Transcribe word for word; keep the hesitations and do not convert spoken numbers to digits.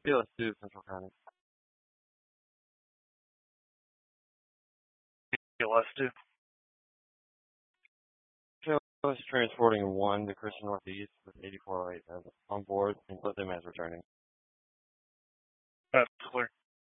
Yeah, let's do Central County. Yeah, let's do. So I was transporting one to Christian Northeast with eighty-four oh eight as on board and put them as returning. That's clear.